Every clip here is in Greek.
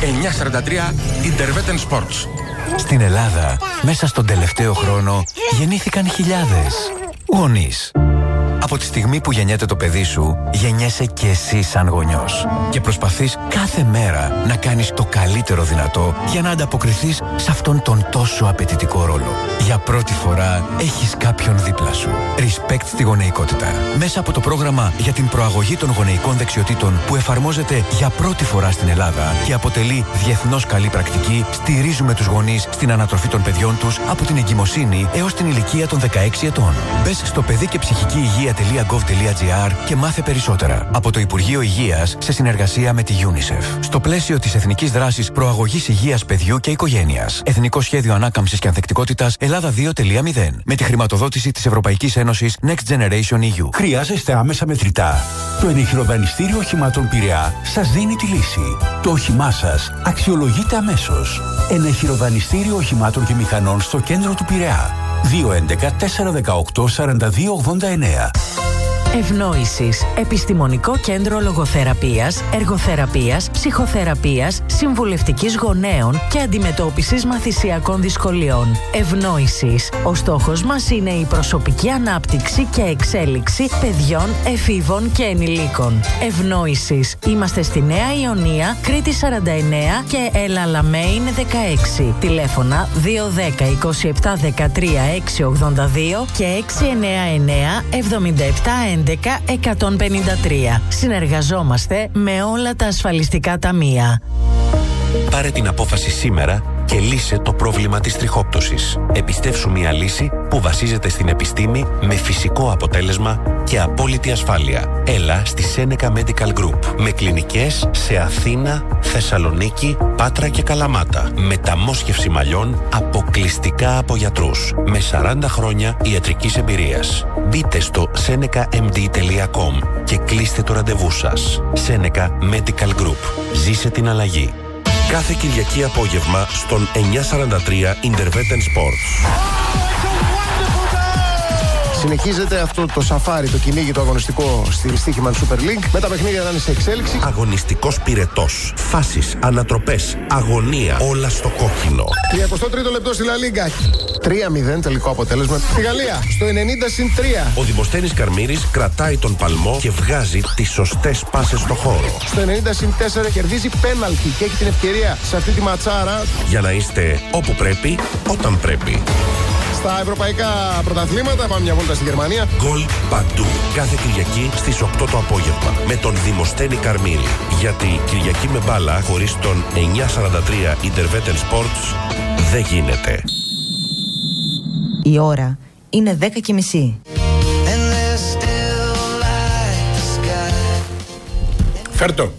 943 Interveten Sports. Στην Ελλάδα, μέσα στον τελευταίο χρόνο, γεννήθηκαν χιλιάδες γονείς. Από τη στιγμή που γεννιέται το παιδί σου, γεννιέσαι και εσύ σαν γονιός. Και προσπαθείς κάθε μέρα να κάνεις το καλύτερο δυνατό για να ανταποκριθείς σε αυτόν τον τόσο απαιτητικό ρόλο. Για πρώτη φορά έχεις κάποιον δίπλα σου. Respect στη γονεϊκότητα. Μέσα από το πρόγραμμα για την προαγωγή των γονεϊκών δεξιοτήτων που εφαρμόζεται για πρώτη φορά στην Ελλάδα και αποτελεί διεθνώς καλή πρακτική, στηρίζουμε τους γονείς στην ανατροφή των παιδιών τους από την εγκυμοσύνη έως την ηλικία των 16 ετών. Μπες στο παιδί και ψυχική υγεία.gov.gr και μάθε περισσότερα. Από το Υπουργείο Υγείας σε συνεργασία με τη UNICEF. Στο πλαίσιο της Εθνικής Δράσης Προαγωγής Υγείας Παιδιού και Οικογένειας. Εθνικό Σχέδιο Ανάκαμψης και Ανθεκτικότητας Ελλάδα 2.0. Με τη χρηματοδότηση της Ευρωπαϊκής Ένωσης Next Generation EU. Χρειάζεστε άμεσα μετρητά? Το ενεχειροδανιστήριο οχημάτων Πειραιά σας δίνει τη λύση. Το όχημά σας αξιολογείται αμέσως. Ενεχειροδανιστήριο οχημάτων και μηχανών στο κέντρο του Πειραιά. 211-418-4289. Ευνόησης. Επιστημονικό κέντρο λογοθεραπείας, εργοθεραπείας, ψυχοθεραπείας, συμβουλευτικής γονέων και αντιμετώπισης μαθησιακών δυσκολιών. Ευνόησης. Ο στόχος μας είναι η προσωπική ανάπτυξη και εξέλιξη παιδιών, εφήβων και ενηλίκων. Ευνόησης. Είμαστε στη Νέα Ιωνία, Κρήτη 49 και Έλα Λαμέιν 16. Τηλέφωνα 210 27 13 682 και 699 77 11-153. Συνεργαζόμαστε με όλα τα ασφαλιστικά ταμεία. Πάρε την απόφαση σήμερα και λύσε το πρόβλημα της τριχόπτωσης. Επιστεύσου μια λύση που βασίζεται στην επιστήμη με φυσικό αποτέλεσμα και απόλυτη ασφάλεια. Έλα στη Seneca Medical Group με κλινικές σε Αθήνα, Θεσσαλονίκη, Πάτρα και Καλαμάτα. Μεταμόσχευση μαλλιών αποκλειστικά από γιατρούς. Με 40 χρόνια ιατρικής εμπειρίας. Μπείτε στο senecamd.com και κλείστε το ραντεβού σας. Seneca Medical Group. Ζήσε την αλλαγή. Κάθε Κυριακή απόγευμα στον 943 Interveten Sports. Συνεχίζεται αυτό το σαφάρι, το κυνήγι, το αγωνιστικό στη στοίχημα Super League. Με τα παιχνίδια να είναι σε εξέλιξη. Αγωνιστικός πυρετός. Φάσεις, ανατροπές, αγωνία. Όλα στο κόκκινο. 33ο λεπτό στη La Liga. 3-0 τελικό αποτέλεσμα. Στη Γαλλία στο 90-3. Ο Δημοσθένης Καρμύρης κρατάει τον παλμό και βγάζει τις σωστές πάσες στο χώρο. Στο 90-4 κερδίζει πέναλτι και έχει την ευκαιρία σε αυτή τη ματσάρα. Για να είστε όπου πρέπει, όταν πρέπει. Στα ευρωπαϊκά πρωταθλήματα πάμε μια βόλτα στη Γερμανία. Γκολ παντού. Κάθε Κυριακή στις 8 το απόγευμα. Με τον Δημοσθένη Καρμύρη. Γιατί Κυριακή με μπάλα χωρίς τον 943 Interveten Sports δεν γίνεται. Η ώρα είναι 10:30. Φέρτο.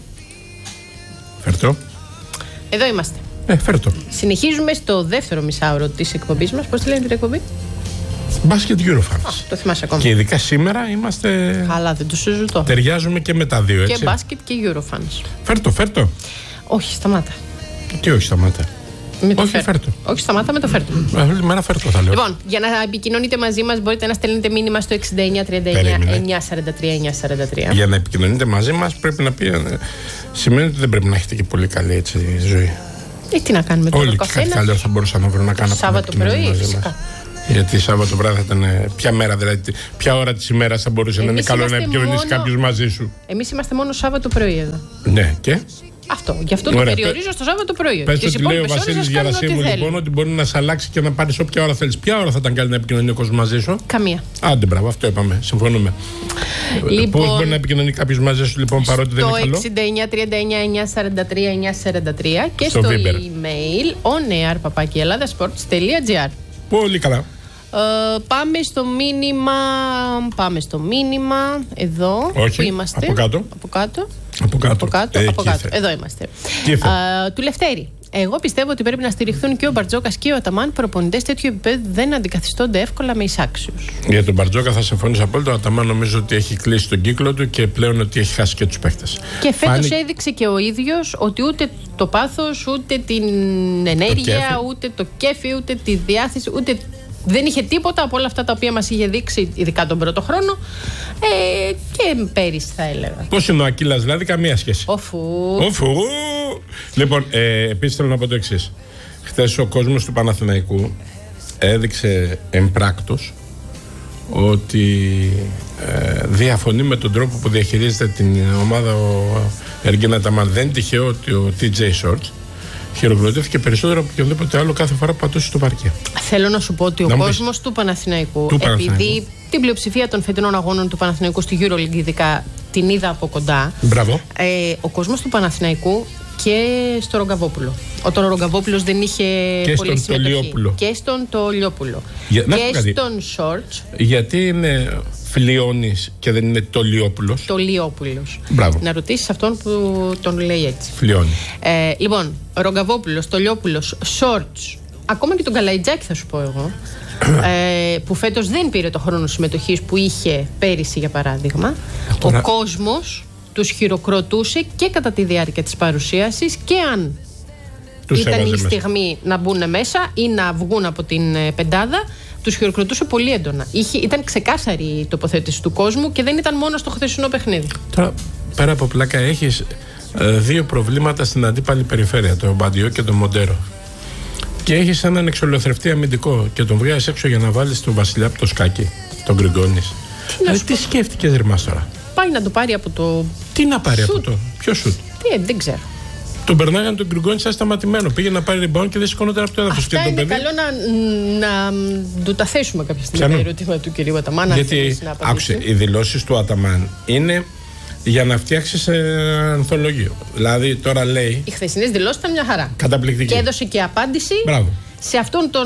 Εδώ είμαστε. Φέρτο. Συνεχίζουμε στο δεύτερο μισάωρο της εκπομπής μας. Πώς τη λένε την εκπομπή? Μπάσκετ Eurofans. Το θυμάσαι ακόμα. Και ειδικά σήμερα είμαστε. Καλά, δεν το συζητώ. Ταιριάζουμε και με τα δύο, έτσι. Και μπάσκετ και Eurofans. Φέρτο. Όχι, σταμάτα. Τι όχι, σταμάτα. Όχι, φέρτο. Όχι, σταμάτα με το φέρτο. Με ένα φέρτο θα λέω. Λοιπόν, για να επικοινωνείτε μαζί μας μπορείτε να στέλνετε μήνυμα στο 6939-943-943. Για να επικοινωνείτε μαζί μας πρέπει να πει. Σημαίνει ότι δεν πρέπει να έχετε και πολύ καλή έτσι ζωή. Τι να κάνουμε τώρα, όλοι και κάτι καλό θα μπορούσα να βρω να κάνω. Σάββατο πρωί, φυσικά. Γιατί Σάββατο βράδυ θα ήταν. Ποια μέρα, δηλαδή, ποια ώρα της ημέρας θα μπορούσε να είναι καλό να επικοινωνήσει κάποιος μαζί σου? Εμείς είμαστε μόνο Σάββατο πρωί εδώ. Ναι, και. Αυτό. Γι' αυτό το περιορίζω στο Σάββατο πρωί. Πες ότι λέει ο Βασίλης Γερασίμου λοιπόν ότι μπορεί να σε αλλάξει και να πάρεις όποια ώρα θέλεις. Ποια ώρα θα ήταν καλή να επικοινωνεί ο κόσμος μαζί σου? Καμία. Άντε, μπράβο, αυτό είπαμε. Συμφωνούμε. Λοιπόν, πώς μπορεί να επικοινωνεί κάποιος μαζί σου λοιπόν παρότι δεν είναι καλό? Στο 6939-943-943 και στο email onair@ελλάδας-sports.gr. Πολύ καλά. Πάμε στο μήνυμα εδώ. Όχι, που είμαστε. Από κάτω. Εδώ είμαστε. Του Λευτέρη. Εγώ πιστεύω ότι πρέπει να στηριχθούν και ο Μπαρτζόκας και ο Αταμάν. Προπονητές τέτοιου επίπεδου δεν αντικαθιστώνται εύκολα με εισάξιους. Για τον Μπαρτζόκα θα συμφωνήσω απόλυτα. Ο Αταμάν νομίζω ότι έχει κλείσει τον κύκλο του και πλέον ότι έχει χάσει και τους παίκτες. Και φέτος έδειξε και ο ίδιος ότι ούτε το πάθος, ούτε την ενέργεια, ούτε το κέφι, ούτε τη διάθεση, ούτε. Δεν είχε τίποτα από όλα αυτά τα οποία μας είχε δείξει, ειδικά τον πρώτο χρόνο και πέρυσι θα έλεγα. Πώς είναι ο Ακύλας, δηλαδή, καμία σχέση? Οφού. Λοιπόν, επίσης θέλω να πω το εξής. Χθες ο κόσμος του Παναθηναϊκού έδειξε εμπράκτος ότι διαφωνεί με τον τρόπο που διαχειρίζεται την ομάδα ο Εργίνα Ταμάν. Δεν είναι τυχαίο ότι ο TJ Shorts χειροκροτήθηκε περισσότερο από οποιοδήποτε άλλο κάθε φορά που πατούσε στο παρκέ. Θέλω να σου πω ότι ο κόσμος του Παναθηναϊκού, επειδή την πλειοψηφία των φετινών αγώνων του Παναθηναϊκού στη EuroLeague ειδικά την είδα από κοντά. Μπράβο. Ο κόσμος του Παναθηναϊκού και στο Ρογκαβόπουλο. Όταν ο Ρογκαβόπουλος δεν είχε πολύ συμμετοχή. Και στον Τολιόπουλο. Και στον Σόρτς. Γιατί είναι Φλιώνης και δεν είναι Τολιόπουλος? Τολιόπουλος. Μπράβο. Να ρωτήσεις αυτόν που τον λέει έτσι. Φλιώνη. Λοιπόν, Ρογκαβόπουλος, Τολιόπουλος, Σόρτς. Ακόμα και τον Καλαϊτζάκη θα σου πω εγώ. Που φέτος δεν πήρε το χρόνο συμμετοχής που είχε πέρυσι, για παράδειγμα. Ο κόσμος τους χειροκροτούσε και κατά τη διάρκεια της παρουσίασης και αν ήταν η στιγμή να μπουν μέσα ή να βγουν από την πεντάδα, τους χειροκροτούσε πολύ έντονα. Ήταν ξεκάθαρη η τοποθέτηση του κόσμου και δεν ήταν μόνο στο χθεσινό παιχνίδι. Τώρα, πέρα από πλάκα, έχεις δύο προβλήματα στην αντίπαλη περιφέρεια, το Μπαντιό και το Μοντέρο. Και έχεις έναν εξολοθρευτή αμυντικό και τον βγάζεις έξω για να βάλεις τον Βασιλιά από το σκάκι, τον Γκριγκόνης. Τι σκέφτηκες ρε μας τώρα? Πάει να το πάρει από το. Τι να πάρει από το? Ποιο σουτ? Δεν ξέρω. Τον περνάγανε τον Γκριγκόνη σαν σταματημένο. Πήγε να πάρει rebound και δεν σηκώνονταν από το έδαφος. Αυτά είναι καλό να του τα θέσουμε κάποια στιγμή τα ερωτήματα του κυρίου Αταμάν. Γιατί άκουσε, οι δηλώσεις του Αταμάν είναι για να φτιάξει ανθολογείο. Δηλαδή τώρα λέει. Οι χθεσινές δηλώσεις ήταν μια χαρά. Καταπληκτική. Και έδωσε και απάντηση. Μπράβο. Σε αυτόν τον.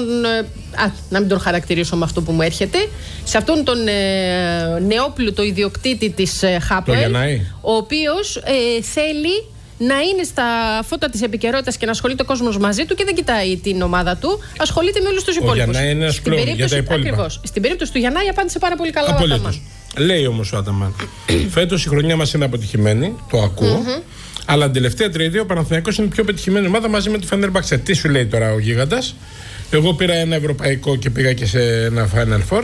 Να μην τον χαρακτηρίσω με αυτό που μου έρχεται. Σε αυτόν τον νεόπλουτο ιδιοκτήτη της Χάπελ, ο οποίος θέλει να είναι στα φώτα της επικαιρότητας και να ασχολείται ο κόσμος μαζί του και δεν κοιτάει την ομάδα του. Ασχολείται με όλους τους υπόλοιπους. Ο Γιαννάη είναι ένας κλόνος για τα υπόλοιπα. Ακριβώς. Στην περίπτωση του Γιαννάη απάντησε πάρα πολύ καλά ο Αταμάν. Λέει όμως ο Αταμάν, φέτος η χρονιά μας είναι αποτυχημένη, το ακούω. Αλλά την τελευταία τριετία ο Παναθηναϊκός είναι η πιο πετυχημένη ομάδα μαζί με τη Φενέρμπαξε. Τι σου λέει τώρα ο γίγαντας? Εγώ πήρα ένα ευρωπαϊκό και πήγα και σε ένα Final Four.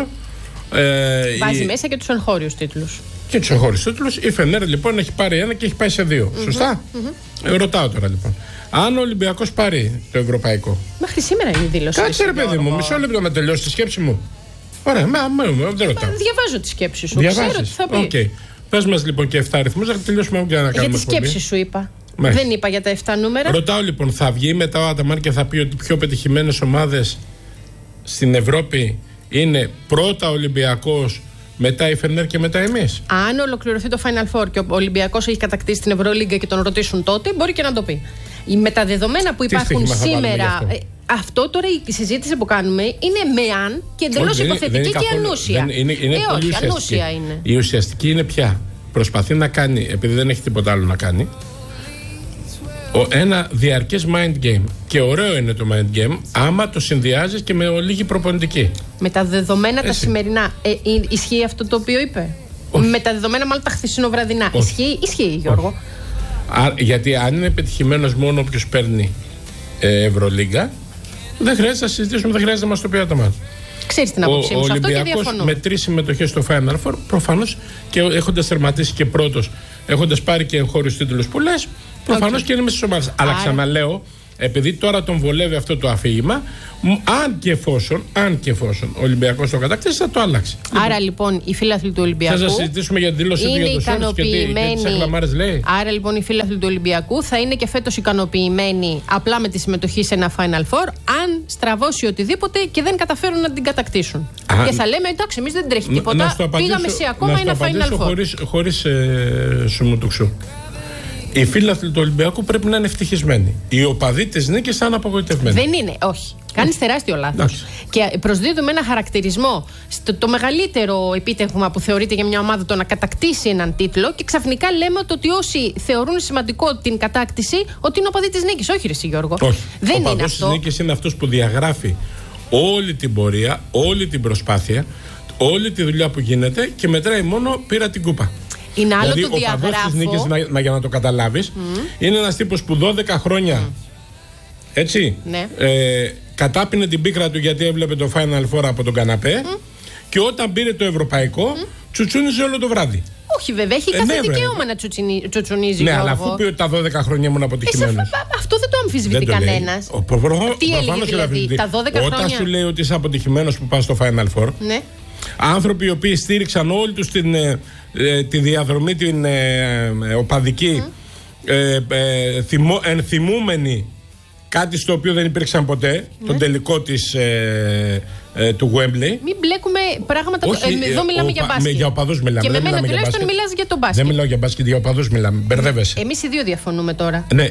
Βάζει μέσα και τους εγχώριους τίτλους. Και τους εγχώριους τίτλους. Η Φενέρ λοιπόν έχει πάρει ένα και έχει πάει σε δύο. Σωστά. Ρωτάω τώρα λοιπόν. Αν ο Ολυμπιακός πάρει το ευρωπαϊκό. Μέχρι σήμερα είναι η δήλωση. Κάτσε ρε παιδί μου, μισό λεπτό να τελειώσει τη σκέψη μου. Ωραία, δεν ρωτάω. Διαβάζω τη σκέψη σου. Ξέρω τι θα πει. Okay. Πες μας λοιπόν και 7 αριθμούς, να τελειώσουμε και να κάνουμε. Για τη σκέψη σου είπα. Δεν είπα για τα 7 νούμερα. Ρωτάω λοιπόν, θα βγει μετά ο Αταμάν και θα πει ότι οι πιο πετυχημένες ομάδες στην Ευρώπη είναι πρώτα ο Ολυμπιακός, μετά η Φενέρ και μετά εμείς? Αν ολοκληρωθεί το Final Four και ο Ολυμπιακός έχει κατακτήσει την Ευρωλίγκα και τον ρωτήσουν τότε, μπορεί και να το πει. Με τα δεδομένα που υπάρχουν σήμερα. Αυτό τώρα η συζήτηση που κάνουμε είναι με αν και εντελώς υποθετική και ανούσια. Όχι, ανούσια είναι. Η ουσιαστική είναι πια. Προσπαθεί να κάνει, επειδή δεν έχει τίποτα άλλο να κάνει, ένα διαρκές mind game. Και ωραίο είναι το mind game άμα το συνδυάζεις και με λίγη προπονητική. Με τα δεδομένα τα σημερινά, ισχύει αυτό το οποίο είπε? Όχι. Με τα δεδομένα μάλλον τα χθεσινοβραδινά. Ισχύει Γιώργο. Γιατί αν είναι πετυχημένος μόνο όποιος παίρνει Ευρωλίγκα, δεν χρειάζεται να συζητήσουμε, δεν χρειάζεται να μας το πει άτομα. Ξέρεις την άποψή μου σε αυτό και διαφωνώ. Με 3 συμμετοχές στο Final Four, προφανώς και έχοντας τερματίσει και πρώτος, έχοντας πάρει και εγχώριους τίτλους που λες, προφανώς και είναι μέσα στις ομάδες. Αλλά ξαναλέω, επειδή τώρα τον βολεύει αυτό το αφήγημα, αν και εφόσον ο Ολυμπιακός το κατακτήσει, θα το αλλάξει. Άρα λοιπόν οι φίλαθλοι του Ολυμπιακού. Θα συζητήσουμε για την δήλωση του για το Σόρτς και τις ακλαμάρες λέει. Άρα λοιπόν οι φίλαθλοι του Ολυμπιακού θα είναι και φέτος ικανοποιημένοι απλά με τη συμμετοχή σε ένα Final Four, αν στραβώσει οτιδήποτε και δεν καταφέρουν να την κατακτήσουν. Και θα λέμε εντάξει, εμείς δεν τρέχει τίποτα. Πήγαμε σε ακόμα ένα Final Four. Χωρίς σουμουτουξού. Οι φίλαθλοι του Ολυμπιακού πρέπει να είναι ευτυχισμένοι. Οι οπαδοί της νίκης θα είναι απογοητευμένοι. Δεν είναι, όχι. Κάνεις τεράστιο λάθος. Και προσδίδουμε ένα χαρακτηρισμό στο μεγαλύτερο επίτευγμα που θεωρείται για μια ομάδα το να κατακτήσει έναν τίτλο και ξαφνικά λέμε ότι όσοι θεωρούν σημαντικό την κατάκτηση, ότι είναι οπαδοί της νίκης. Όχι, ρε Γιώργο. Όχι. Δεν είναι αυτό. Ο οπαδός της νίκης είναι αυτός που διαγράφει όλη την πορεία, όλη την προσπάθεια, όλη τη δουλειά που γίνεται και μετράει μόνο πήρα την κούπα. Είναι άλλο δηλαδή, το διαγράφω. Ο παδός της νίκης, για να το καταλάβεις, είναι ένας τύπος που 12 χρόνια έτσι, κατάπινε την πίκρα του γιατί έβλεπε το Final Four από τον καναπέ και όταν πήρε το ευρωπαϊκό, τσουτσούνιζε όλο το βράδυ. Όχι, βέβαια, έχει κάθε δικαίωμα να τσουτσουνίζει. Ναι, αλλά αφού πει ότι τα 12 χρόνια ήμουν αποτυχημένος. Αυτό δεν το αμφισβητεί κανένας. Τι έλεγε δηλαδή, τα 12 χρόνια. Όταν σου λέει ότι είσαι αποτυχημένος που πας στο Final Four, ναι. άνθρωποι οι οποίοι στήριξαν όλη τους τη διαδρομή την οπαδική, ενθυμούμενοι κάτι στο οποίο δεν υπήρξαν ποτέ, τον τελικό του Wembley. Μην μπλέκουμε πράγματα. Εδώ μιλάμε για μπάσκετ. Για οπαδούς μιλάμε. Και με μένα τουλάχιστον μιλάς για τον μπάσκετ. Δεν μιλάω για μπάσκετ, για οπαδούς μιλάμε. Μπερδεύεσαι. Εμείς οι δύο διαφωνούμε τώρα. Ναι,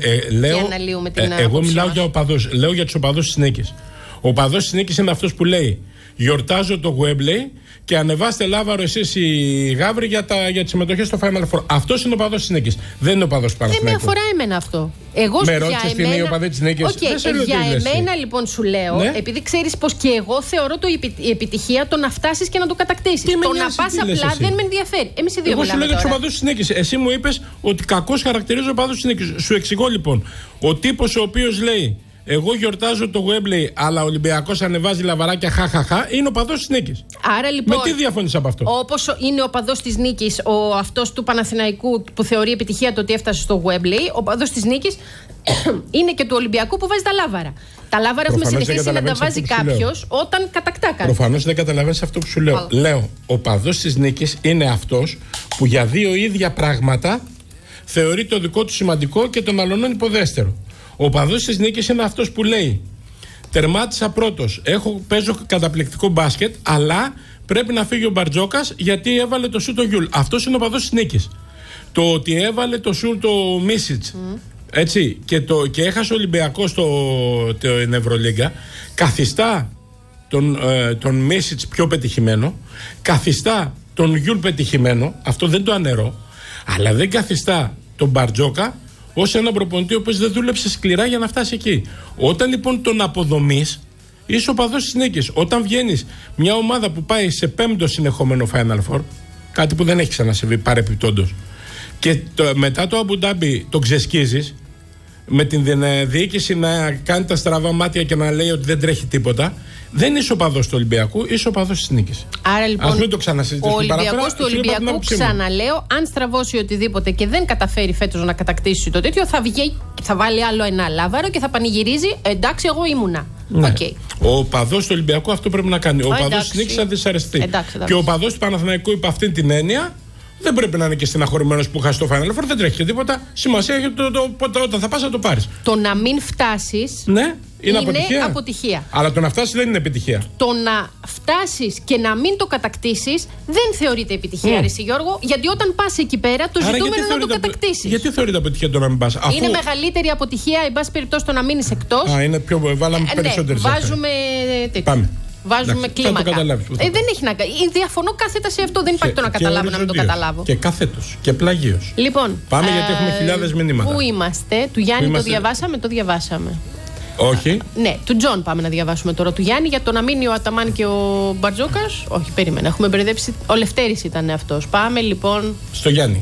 εγώ μιλάω για οπαδούς. Λέω για τους οπαδούς της νίκης. Ο οπαδός της νίκης είναι αυτός που λέει: γιορτάζω το Wembley και ανεβάστε λάβαρο εσείς οι γάβροι για τη συμμετοχή στο Final Four. Αυτός είναι ο οπαδός της νίκης. Δεν είναι ο οπαδός του Παναθηναϊκού. Δεν με αφορά εμένα αυτό. Εγώ με ρώτησες τι είναι ο οπαδός της νίκης. Για εμένα λοιπόν σου λέω, ναι. Επειδή ξέρεις πως και εγώ θεωρώ η επιτυχία το να φτάσεις και να το κατακτήσεις. Το να πας απλά δεν με ενδιαφέρει. Εμείς οι δύο εγώ σου λέω για τους οπαδούς της νίκης. Εσύ μου είπες ότι κακώς χαρακτηρίζω ο οπαδός της νίκης. Σου εξηγώ λοιπόν. Ο τύπος ο οποίος λέει: εγώ γιορτάζω το Wembley, αλλά ο Ολυμπιακός ανεβάζει λαβαράκια χαχαχά, είναι ο παδός της νίκης. Άρα λοιπόν. Με τι διαφωνείς από αυτό? Όπως είναι ο παδός της νίκης, αυτός του Παναθηναϊκού που θεωρεί επιτυχία το ότι έφτασε στο Wembley, ο παδός της νίκης είναι και του Ολυμπιακού που βάζει τα λάβαρα. Τα λάβαρα έχουμε συνηθίσει να τα βάζει κάποιος όταν κατακτά κάτι. Προφανώς δεν καταλαβαίνεις αυτό που σου λέω. Λέω, ο παδός της νίκης είναι αυτός που για δύο ίδια πράγματα θεωρεί το δικό του σημαντικό και τον αλλονών υποδέστερο. Ο παδός της νίκης είναι αυτός που λέει: τερμάτισα πρώτος, παίζω καταπληκτικό μπάσκετ, αλλά πρέπει να φύγει ο Μπαρτζόκας γιατί έβαλε το σου το Γιούλ. Αυτός είναι ο παδός της νίκης. Το ότι έβαλε το σου το Μίσιτς, έτσι, και έχασε ο Ολυμπιακός την Ευρωλίγκα, καθιστά τον Μίσιτς πιο πετυχημένο, καθιστά τον Γιούλ πετυχημένο, αυτό δεν το αναιρώ, αλλά δεν καθιστά τον Μπαρτζόκα ως έναν προπονητή ο οποίος δεν δούλεψε σκληρά για να φτάσει εκεί. Όταν λοιπόν τον αποδομείς, είσαι ο παδός της νίκης. Όταν βγαίνεις μια ομάδα που πάει σε πέμπτο συνεχόμενο Final Four, κάτι που δεν έχει ξανασυμβεί παρεπιπτόντως, και μετά το Αμπου Ντάμπι το ξεσκίζεις, με την διοίκηση να κάνει τα στραβά μάτια και να λέει ότι δεν τρέχει τίποτα, δεν είσαι ο παδός του Ολυμπιακού, είσαι ο παδός της νίκης. Άρα λοιπόν, ο Ολυμπιακός του Ολυμπιακού, ξαναλέω, αν στραβώσει οτιδήποτε και δεν καταφέρει φέτος να κατακτήσει το τέτοιο, θα βάλει άλλο ένα λάβαρο και θα πανηγυρίζει. Εντάξει, εγώ ήμουνα. Ναι. Okay. Ο παδός του Ολυμπιακού αυτό πρέπει να κάνει. Ο παδός της νίκης θα δυσαρεστεί. Και ο παδός του Παναθηναϊκού, υπ' αυτήν την έννοια, δεν πρέπει να είναι και στεναχωρημένος που χάσει το Final Four, δεν τρέχει και τίποτα. Σημασία έχει όταν θα πας να το πάρεις. Το να μην φτάσεις, ναι, είναι αποτυχία. Αλλά το να φτάσεις δεν είναι επιτυχία. Το να φτάσεις και να μην το κατακτήσεις δεν θεωρείται επιτυχία, Αρήση Γιώργο, γιατί όταν πας εκεί πέρα το ζητούμενο είναι να το κατακτήσεις. Γιατί θεωρείται αποτυχία το να μην πας? Είναι μεγαλύτερη αποτυχία, εν πάση περιπτώσει, το να μείνεις εκτός. Είναι πιο. Βάλαμε περισσότερες. Βάζουμε. Πάμε. Βάζουμε κλίμακα. Δεν έχει να κάνει. Διαφωνώ κάθετα σε αυτό. Δεν υπάρχει το να καταλάβω να μην το καταλάβω. Και κάθετος και πλαγίος. Λοιπόν. Πάμε γιατί έχουμε χιλιάδες μηνύματα. Πού είμαστε? Του Γιάννη το διαβάσαμε? Το διαβάσαμε. Όχι. Ναι, του Τζον πάμε να διαβάσουμε τώρα. Του Γιάννη για το να μείνει ο Αταμάν και ο Μπαρτζόκας. Όχι, περίμενα. Έχουμε μπερδέψει. Ο Λευτέρης ήταν αυτός. Πάμε λοιπόν. Στο Γιάννη.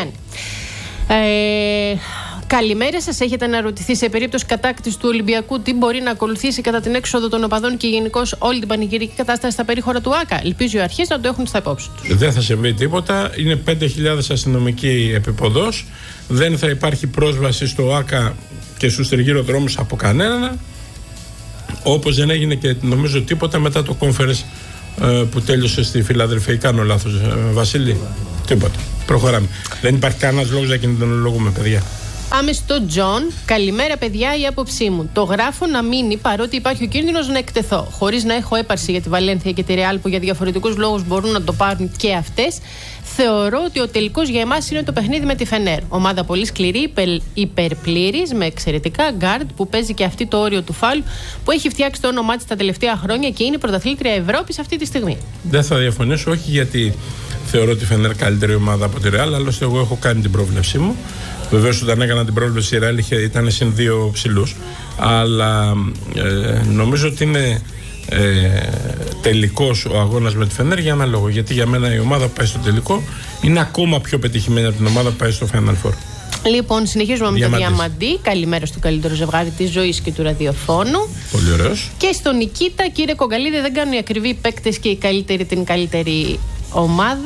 Καλημέρα σας. Έχετε αναρωτηθεί σε περίπτωση κατάκτησης του Ολυμπιακού τι μπορεί να ακολουθήσει κατά την έξοδο των οπαδών και γενικώς όλη την πανηγυρική κατάσταση στα περίχωρα του ΆΚΑ? Ελπίζω οι αρχές να το έχουν στα υπόψη τους. Δεν θα συμβεί τίποτα. Είναι 5.000 αστυνομικοί επιποδός. Δεν θα υπάρχει πρόσβαση στο ΆΚΑ και στους τριγύρω-δρόμους από κανέναν. Όπως δεν έγινε και νομίζω τίποτα μετά το conference που τέλειωσε στη Φιλαδελφία. Κάνω λάθος, Βασίλη? Τίποτα. Προχωράμε. Δεν υπάρχει κανένας λόγος να κινδυνολογούμε, παιδιά. Πάμε στο Τζον. Καλημέρα, παιδιά. Η άποψή μου. Το γράφω να μείνει παρότι υπάρχει ο κίνδυνος να εκτεθώ. Χωρίς να έχω έπαρση για τη Βαλένθια και τη Ρεάλ που για διαφορετικούς λόγους μπορούν να το πάρουν και αυτές. Θεωρώ ότι ο τελικός για εμάς είναι το παιχνίδι με τη Φενέρ. Ομάδα πολύ σκληρή, υπερπλήρης, με εξαιρετικά γκάρντ που παίζει και αυτή το όριο του φάουλ που έχει φτιάξει το όνομά της τα τελευταία χρόνια και είναι πρωταθλήτρια Ευρώπης αυτή τη στιγμή. Δεν θα διαφωνήσω, όχι γιατί θεωρώ τη Φενέρ καλύτερη ομάδα από τη Ρεάλ, άλλωστε εγώ έχω κάνει την πρόβλεψή μου. Βεβαίως όταν έκανα την πρόβλεψη η Ρεάλ ήταν συν δύο ψηλούς, αλλά νομίζω ότι είναι τελικός ο αγώνας με τη Φενέρ για ένα λόγο. Γιατί για μένα η ομάδα που πάει στο τελικό είναι ακόμα πιο πετυχημένη από την ομάδα που πάει στο Final Four. Λοιπόν, συνεχίζουμε με το Διαμαντή. Καλημέρα στο καλύτερο ζευγάρι της ζωής και του ραδιοφώνου. Πολύ ωραίος. Και στον Νικήτα, κύριε Κογκαλίδη, δεν κάνουν οι ακριβοί παίκτες και οι καλύτεροι την καλύτερη ομάδα.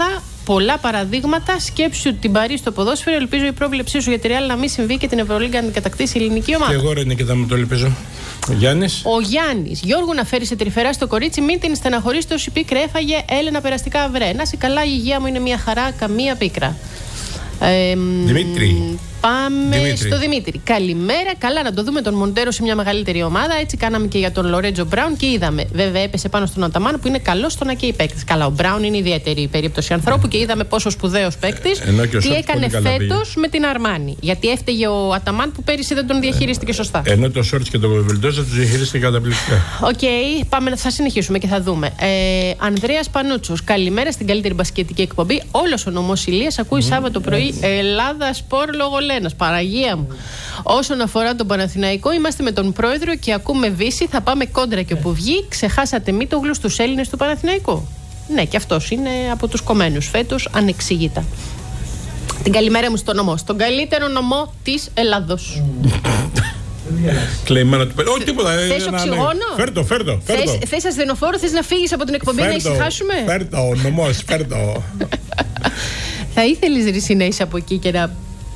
πολλά παραδείγματα. Σκέψου την Παρί στο ποδόσφαιρο. Ελπίζω η πρόβλεψή σου για τη Ρεάλ να μην συμβεί και την Ευρωλίγκα να την κατακτήσει η ελληνική ομάδα. Και εγώ ρε Νικήτα, μου το ελπίζω. Ο Γιάννης. Ο Γιάννης. Γιώργο, να φέρει σε τρυφερά στο κορίτσι, μην την στεναχωρήσει, το πίκρε έφαγε. Έλενα περαστικά αυρέ. Να είσαι καλά, η υγεία μου είναι μια χαρά, καμία πίκρα. Δημήτρη. Πάμε στο Δημήτρη. Καλημέρα. Καλά, να το δούμε τον Μοντέρο σε μια μεγαλύτερη ομάδα. Έτσι κάναμε και για τον Λορέτζο Μπράουν και είδαμε. Βέβαια, έπεσε πάνω στον Αταμάν που είναι καλό στο να καίει παίκτη. Καλά, ο Μπράουν είναι ιδιαίτερη περίπτωση ανθρώπου και είδαμε πόσο σπουδαίο παίκτη. Τι έκανε φέτος με την Αρμάνι. Γιατί έφταιγε ο Αταμάν που πέρυσι δεν τον διαχειρίστηκε σωστά. Ενώ το Σόρτς και το Βιλντόζα του διαχειρίστηκε καταπληκτικά. Οκ, πάμε, θα συνεχίσουμε και θα δούμε. Ανδρέας Πανούτσος. Καλημέρα στην καλύτερη μπασκετική εκπομπή. Όλος ο νομός Ηλίας ακούει Σάββατο πρωί Ελλάδα Σπορ Λογολένας. Παραγία μου. Όσον αφορά τον Παναθηναϊκό, είμαστε με τον πρόεδρο και ακούμε Βύση. Θα πάμε κόντρα και όπου βγει. Ξεχάσατε Μήτογλου στους Έλληνες του Παναθηναϊκού. Ναι, και αυτός είναι από τους κομμένους φέτος, ανεξήγητα. Την καλημέρα μου στον νομό. Στον καλύτερο νομό της Ελλάδος. Κλειμένα του παιδί. Όχι τίποτα. Θες οξυγόνο? Φέρτο. Θες ασθενοφόρο, θες να φύγεις από την εκπομπή να ησυχάσουμε? Φέρτο, ο νομός, φέρτο. Θα ήθελες Ρησί να είσαι από εκεί και να...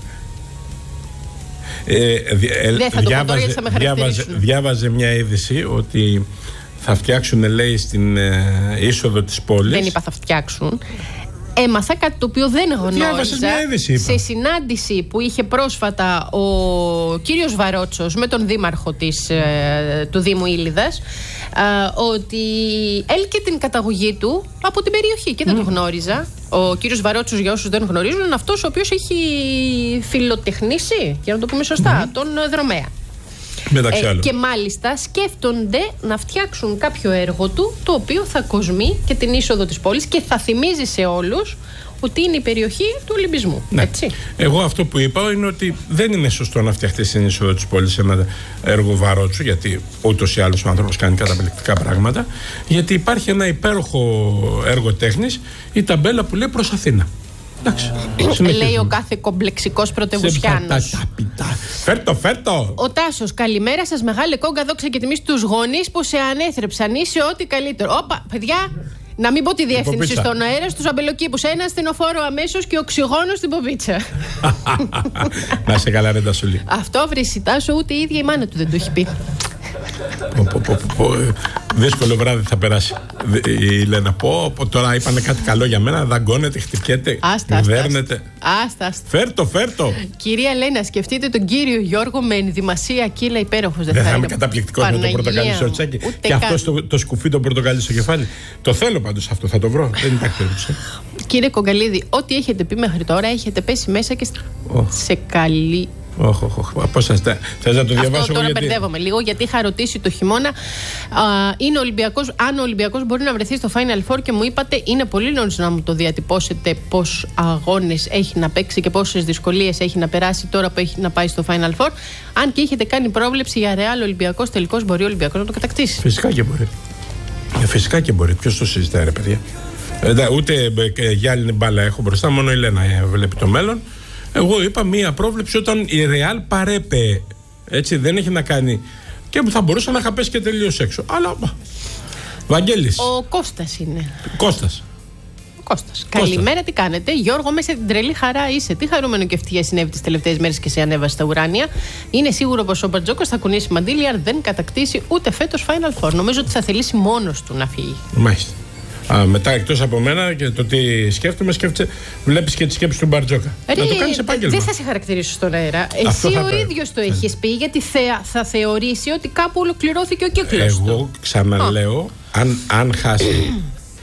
Δεν θα το πω τώρα γιατί θα με χαρακτηρίσουν. Διάβαζε μια είδηση ότι θα φτιάξουν, λέει, στην είσοδο της πόλης. Δεν είπα θα φτιάξουν. Έμαθα κάτι το οποίο δεν γνώριζα. Σε συνάντηση που είχε πρόσφατα ο κύριος Βαρότσος με τον δήμαρχο του Δήμου Ήλιδας, ότι έλκε την καταγωγή του από την περιοχή και δεν το γνώριζα. Ο κύριος Βαρότσος, για όσους δεν γνωρίζουν, είναι αυτός ο οποίος έχει φιλοτεχνήσει, για να το πούμε σωστά, τον Δρομέα. Και μάλιστα σκέφτονται να φτιάξουν κάποιο έργο του, το οποίο θα κοσμεί και την είσοδο της πόλης και θα θυμίζει σε όλους ότι είναι η περιοχή του Ολυμπισμού. Ναι. Έτσι. Εγώ αυτό που είπα είναι ότι δεν είναι σωστό να φτιαχτεί στην είσοδο της πόλης ένα έργο Βαρότσου, γιατί ούτως ή άλλως ο άνθρωπος κάνει καταπληκτικά πράγματα, γιατί υπάρχει ένα υπέροχο έργο τέχνης, η ταμπέλα που λέει προς Αθήνα. Λέει ο κάθε κομπλεξικός πρωτευουσιάνος. Φέρτο. Ο Τάσος, καλημέρα σας. Μεγάλη κόγκα, δόξα και τιμή στους γονείς που σε ανέθρεψαν. Είσαι ό,τι καλύτερο. Όπα, παιδιά, να μην πω τη διεύθυνση στον αέρα, στους αμπελοκήπους. Ένα ασθενοφόρο αμέσως και οξυγόνο στην ποπίτσα. Να σε καλά, ρε Τασούλη. Αυτό βρει Τάσο, ούτε η ίδια η μάνα του δεν το έχει πει. Δύσκολο βράδυ θα περάσει η Λένα. Τώρα είπανε κάτι καλό για μένα. Δαγκώνεται, χτυπιέται, δέρνεται. Φέρτο. Κυρία Λένα, σκεφτείτε τον κύριο Γιώργο με ενδυμασία κύλα υπέροχος. Δεν θα είμαι καταπληκτικός με το πορτοκάλι στο τσάκι και αυτό το σκουφί το πορτοκάλι στο κεφάλι. Το θέλω πάντως αυτό, θα το βρω. Δεν υπάρχει περίπτωση. Κύριε Κογκαλίδη, ό,τι έχετε πει μέχρι τώρα έχετε πέσει μέσα και σε καλή. Πώς θες να το διαβάσω? Αυτό τώρα μπερδεύομαι λίγο, γιατί είχα ρωτήσει το χειμώνα αν ο Ολυμπιακός μπορεί να βρεθεί στο Final Four και μου είπατε είναι πολύ νωρίς να μου το διατυπώσετε πώς αγώνες έχει να παίξει και πόσες δυσκολίες έχει να περάσει τώρα που έχει να πάει στο Final Four. Αν και έχετε κάνει πρόβλεψη για Ρεάλ Ολυμπιακός, τελικώς μπορεί ο Ολυμπιακός να το κατακτήσει? Φυσικά και μπορεί. Ποιος το συζητάει, ρε παιδιά? Ούτε γυάλινη μπάλα έχω μπροστά, μόνο η Λένα βλέπει το μέλλον. Εγώ είπα μία πρόβλεψη όταν η Ρεάλ παρέπε. Έτσι, δεν έχει να κάνει. Και θα μπορούσα να είχα πέσει και τελείως έξω. Αλλά. Βαγγέλης. Ο Κώστας είναι. Κώστας. Καλημέρα, τι κάνετε? Γιώργο, μέσα στην τρελή χαρά είσαι. Τι χαρούμενο και ευτυχία συνέβη τις τελευταίες μέρες και σε ανέβασε στα ουράνια. Είναι σίγουρο πως ο Μπαρτζόκας θα κουνήσει μαντήλι αν δεν κατακτήσει ούτε φέτος Final Four. Νομίζω ότι θα θελήσει μόνος του να φύγει. Μάλιστα. Μετά, εκτός από μένα και το τι σκέφτομαι, βλέπεις και τη σκέψη του Μπαρτζόκα. Να το κάνεις επάγγελμα. Δεν θα σε χαρακτηρίσω στον αέρα. Εσύ ο ίδιος το έχεις πει, γιατί θα θεωρήσει ότι κάπου ολοκληρώθηκε ο κύκλος του. Εγώ ξαναλέω, αν χάσει.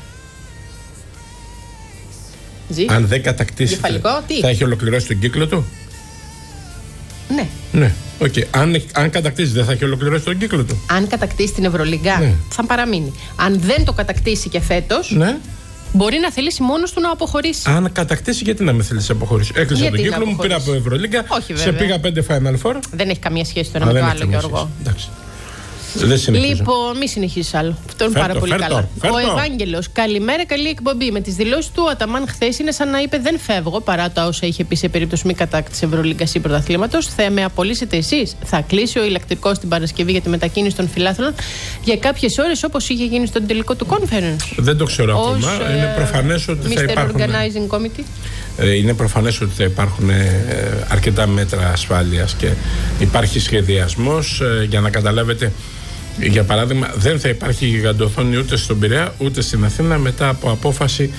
Αν δεν κατακτήσει, θα έχει ολοκληρώσει τον κύκλο του. Ναι. Okay. Αν κατακτήσει, δεν θα έχει ολοκληρώσει τον κύκλο του. Αν κατακτήσει την Ευρωλίγκα, θα παραμείνει. Αν δεν το κατακτήσει και φέτος, μπορεί να θελήσει μόνος του να αποχωρήσει. Αν κατακτήσει, γιατί να με θέλει να αποχωρήσει? Έκλεισα τον κύκλο μου, πήρα από Ευρωλίγκα, σε πήγα 5 Final Four. Δεν έχει καμία σχέση το ένα με το άλλο, Γιώργο. Λοιπόν, μη συνεχίσει άλλο. Αυτό είναι πάρα πολύ καλά. Ο Ευάγγελος, καλημέρα, καλή εκπομπή. Με τις δηλώσεις του, ο Αταμάν χθες είναι σαν να είπε: δεν φεύγω, παρά τα όσα είχε πει σε περίπτωση μη κατάκτηση Ευρωλίγκας ή πρωταθλήματος. Θα με απολύσετε εσείς. Θα κλείσει ο ηλεκτρικός την Παρασκευή για τη μετακίνηση των φιλάθλων για κάποιες ώρες, όπως είχε γίνει στον τελικό του conference. Δεν το ξέρω ακόμα. Είναι προφανές ότι θα υπάρχουν. Organizing Committee. Είναι προφανές ότι θα υπάρχουν αρκετά μέτρα ασφάλειας και υπάρχει σχεδιασμός για να καταλάβετε. Για παράδειγμα, δεν θα υπάρχει γιγαντοθόνη ούτε στον Πειραιά ούτε στην Αθήνα μετά από απόφαση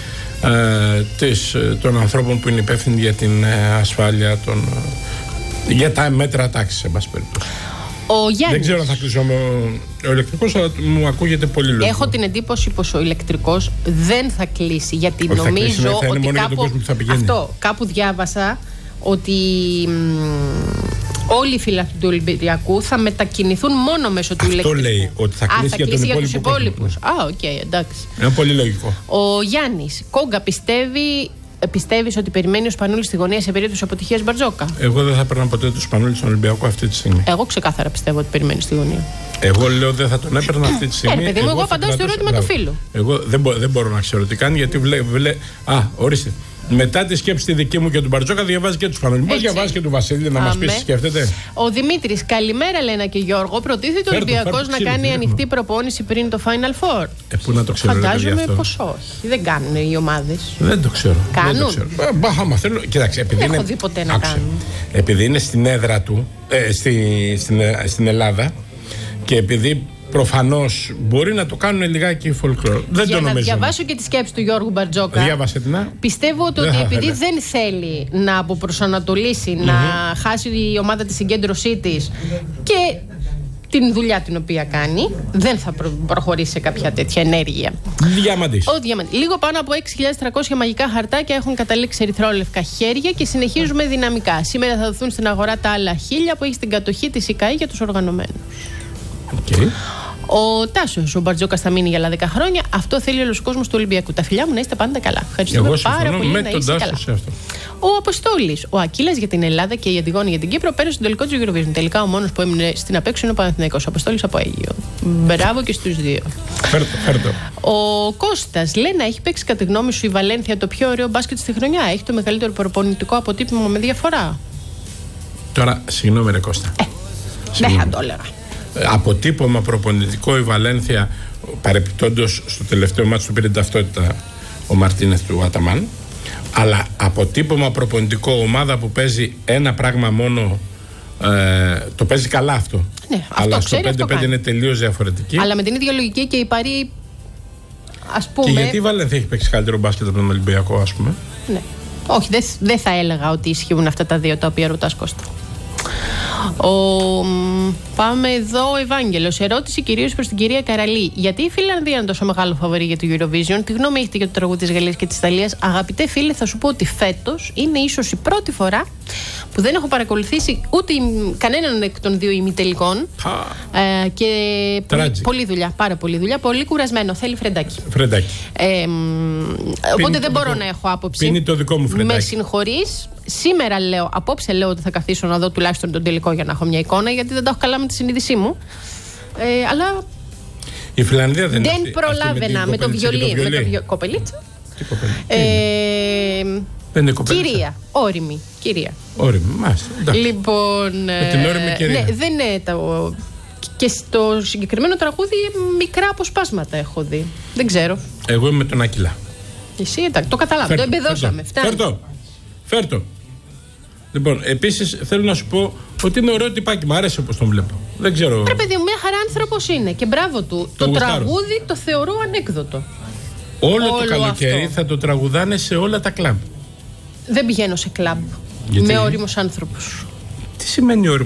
των ανθρώπων που είναι υπεύθυνοι για την ασφάλεια για τα μέτρα τάξης, εν πάση περιπτώσει. Δεν ξέρω αν θα κλείσω ο ηλεκτρικός, αλλά μου ακούγεται πολύ λογικό. Έχω την εντύπωση πως ο ηλεκτρικός δεν θα κλείσει, γιατί νομίζω ότι κάπου διάβασα ότι όλοι οι φιλάθλοι του Ολυμπιακού θα μετακινηθούν μόνο μέσω του ηλεκτρικού. Αυτό λέει, ότι θα κλείσει για τους υπόλοιπους. Εντάξει. Είναι πολύ λογικό. Ο Γιάννης Κόγκα, πιστεύεις ότι περιμένει ο Σπανούλης στη γωνία σε περίπτωση αποτυχίας Μπαρτζόκα? Εγώ δεν θα παίρνω ποτέ του Σπανούλη στον Ολυμπιακό αυτή τη στιγμή. Εγώ ξεκάθαρα πιστεύω ότι περιμένει στη γωνία. Εγώ λέω δεν θα τον έπαιρνα αυτή τη στιγμή. Παιδί μου, εγώ απαντάω στο ερώτημα του φίλου. Εγώ δεν μπορώ να ξέρω τι κάνει, γιατί ορίστε. Μετά τη σκέψη τη δική μου και του Μπαρτζόκα, διαβάζει και του Σπανούλη. Πώς διαβάζει και του Βασίλη να μας πει τι σκέφτεται? Ο Δημήτρης, καλημέρα Λένα και Γιώργο. Προτίθεται ο Ολυμπιακός να κάνει ανοιχτή προπόνηση πριν το Final Four? Πού να το ξέρω? Φαντάζομαι πως όχι. Δεν κάνουν οι ομάδες. Δεν το ξέρω. Κάνουν. Άμα θέλω. Κοιτάξτε, επειδή έχω δει ποτέ να κάνουν. Επειδή είναι στην έδρα του, στην Ελλάδα, και επειδή προφανώς μπορεί να το κάνουν λιγάκι folklore. Δεν για το νομίζω. Να διαβάσω και τη σκέψη του Γιώργου Μπαρτζόκα. Διάβασε την. Πιστεύω ότι επειδή δεν θέλει να αποπροσανατολίσει, να χάσει η ομάδα τη συγκέντρωσή της και την δουλειά την οποία κάνει, δεν θα προχωρήσει σε κάποια τέτοια ενέργεια. Διαμαντής. Λίγο πάνω από 6.300 μαγικά χαρτάκια έχουν καταλήξει ερυθρόλευκα χέρια και συνεχίζουμε δυναμικά. Σήμερα θα δοθούν στην αγορά τα άλλα 1.000 που έχει στην κατοχή της ΙΚΑΗ για τους οργανωμένους. Okay. Ο Τάσος, ο Μπαρτζόκας θα μείνει για άλλα 10 χρόνια. Αυτό θέλει όλος ο κόσμος του Ολυμπιακού. Τα φιλιά μου να είστε πάντα καλά. Ευχαριστούμε πάρα πολύ. Με τον Τάσο σε αυτό. Ο Αποστόλης, ο Ακύλας για την Ελλάδα και η Αντιγόνη για την Κύπρο πέρασε στον τελικό του Eurovision. Τελικά ο μόνος που έμεινε στην απέξω είναι ο Παναθηναϊκός. Ο Αποστόλης από Αίγυο. Μπράβο και στους δύο. Φέρτο. Ο Κώστας, Λένα, έχει παίξει κατά τη γνώμη σου η Βαλένθια το πιο ωραίο μπάσκετ στη χρονιά? Έχει το μεγαλύτερο προπονητικό αποτύπωμα με διαφορά? Τώρα, συγγνώμη ρε Κώστα. Δεν θα το έλεγα. Αποτύπωμα προπονητικό η Βαλένθια, παρεπιπτόντως στο τελευταίο μάτσο του πήρε την ταυτότητα ο Μαρτίνεθ του Αταμάν, αλλά αποτύπωμα προπονητικό, ομάδα που παίζει ένα πράγμα μόνο, το παίζει καλά αυτό. Ναι, αλλά στο 5-5 είναι τελείως διαφορετική. Αλλά με την ίδια λογική και η Παρί, ας πούμε. Και γιατί η Βαλένθια έχει παίξει καλύτερο μπάσκετ από τον Ολυμπιακό, ας πούμε? Ναι. Όχι, δεν θα έλεγα ότι ισχύουν αυτά τα δύο τα οποία ρωτάς, Κώστα. Πάμε εδώ, ο Ευάγγελος. Ερώτηση κυρίως προς την κυρία Καραλή. Γιατί η Φιλανδία είναι τόσο μεγάλο φαβορί για το Eurovision? Τι γνώμη έχετε για το τραγούδι της Γαλλίας και της Ιταλίας? Αγαπητέ φίλε, θα σου πω ότι φέτος είναι ίσως η πρώτη φορά που δεν έχω παρακολουθήσει ούτε κανέναν εκ των δύο ημιτελικών. Και πολλή δουλειά, πάρα πολλή δουλειά. Πολύ κουρασμένο. Θέλει φρεντάκι. Οπότε δεν μπορώ να έχω άποψη. Πίνει το δικό μου φρεντάκι. Με συγχωρείς. Σήμερα απόψε λέω ότι θα καθίσω να δω τουλάχιστον τον τελικό για να έχω μια εικόνα, γιατί δεν τα έχω καλά με τη συνείδησή μου. Αλλά η Φιλανδία δεν προλάβαινα με το βιολί. Κοπελίτσα. Κυρία. Όρημη. Κυρία. Όρημη, μάλιστα. Λοιπόν. Με την όρημη κυρία. Ναι, δεν είναι το. Και στο συγκεκριμένο τραγούδι μικρά αποσπάσματα έχω δει. Δεν ξέρω. Εγώ είμαι με τον Άκυλα. Εσύ, εντάξει, το καταλάβω. Το εμπεδώσαμε. Φέρτο. Λοιπόν, επίσης θέλω να σου πω ότι είναι ωραίο τυπάκι. Μου άρεσε όπως τον βλέπω. Δεν ξέρω. Ρε παιδί μου, μια χαρά άνθρωπος είναι και μπράβο του. Το τραγούδι το θεωρώ ανέκδοτο. Όλο το καλοκαίρι αυτό θα το τραγουδάνε σε όλα τα κλαμπ. Δεν πηγαίνω σε κλαμπ με όριμους άνθρωπους. Τι σημαίνει όριμος?